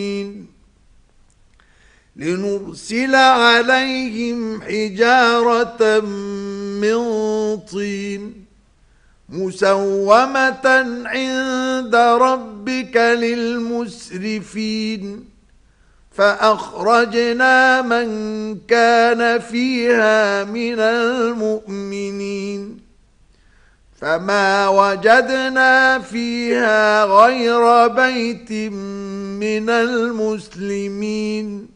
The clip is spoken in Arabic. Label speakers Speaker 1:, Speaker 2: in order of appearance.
Speaker 1: لنرسل عليهم حجارة من طين مسومة عند ربك للمسرفين فأخرجنا من كان فيها من المؤمنين فما وجدنا فيها غير بيت من المسلمين